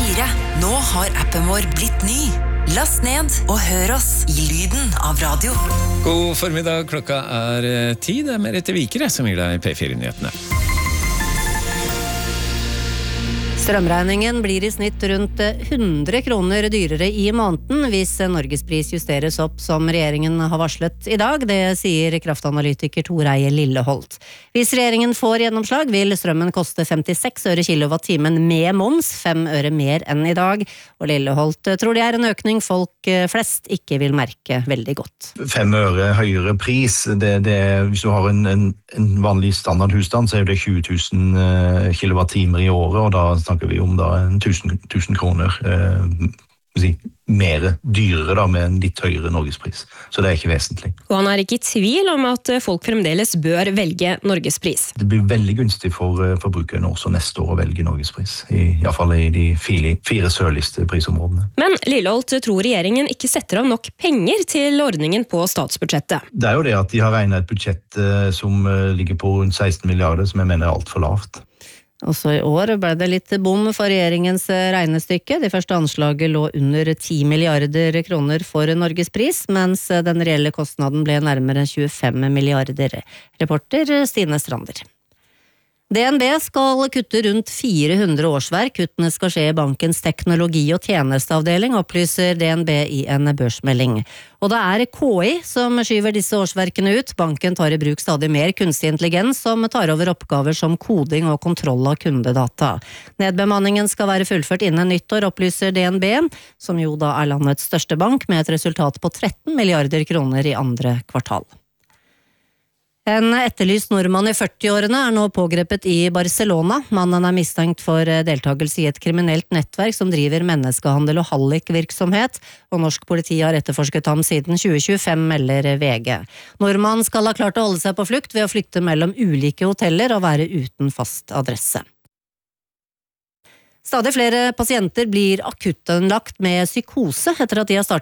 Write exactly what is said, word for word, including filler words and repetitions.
fire. Nå har appen vår blitt ny. Last ned og hør oss i lyden av radio. God formiddag, klokka er ti. Det er Merete Vikere som gir deg P fire-nyhetene. Strømregningen blir i snitt rundt hundre kroner dyrere i måneden hvis Norgespris justeres opp som regjeringen har varslet i dag. Det sier kraftanalytiker Tor Eie Lilleholt. Hvis regjeringen får gjennomslag vil strømmen koste femtiseks øre kilowattimen med moms, fem øre mer enn i dag. Og Lilleholt tror det er en økning folk flest ikke vil merke veldig godt. Fem øre høyere pris, det, det, hvis du har en, en, en vanlig standardhusstand så er det tjue tusen kilowattimer i året, og da snakker vi om da en tusen, tusen kroner eh, si, mer dyrere da, med en litt høyere Norgespris. Så det er ikke vesentlig. Og han er ikke i tvil om at folk fremdeles bør velge Norgespris. Det blir veldig gunstig for forbrukerne også neste år å velge Norgespris, i, i hvert fall i de fire, fire sørligste prisområdene. Men Lilleholt tror regjeringen ikke setter av nok penger til ordningen på statsbudsjettet. Det er jo det at de har regnet et budsjett eh, som ligger på rundt seksten milliarder, som jeg mener er alt for lavt. Også i år ble det litt bom for regjeringens regnestykke. Det første anslaget lå under ti milliarder kroner for Norgespris, mens den reelle kostnaden ble nærmere tjuefem milliarder. Reporter Stine Strander. D N B skal kutte rundt fire hundre årsverk. Kuttene skal skje i bankens teknologi- og tjenesteavdeling, opplyser D N B i en børsmelding. Og det er K I som skyver disse årsverkene ut. Banken tar i bruk stadig mer kunstig intelligens som tar over oppgaver som koding og kontroll av kundedata. Nedbemanningen skal være fullført innen nyttår, opplyser D N B, som jo da er landets største bank, med et resultat på tretten milliarder kroner i andre kvartal. En etterlyst nordmann i førtiårene er nå pågrepet i Barcelona. Mannen er mistenkt for deltakelse i et kriminelt nettverk som driver menneskehandel og hallikvirksomhet, og norsk politi har etterforsket ham siden tjue tjuefem, melder V G. Nordmannen skal ha klart å holde seg på flukt ved å flykte mellom ulike hoteller og være uten fast adresse. Stadig flere pasienter blir akuttinnlagt med psykose etter at de har startet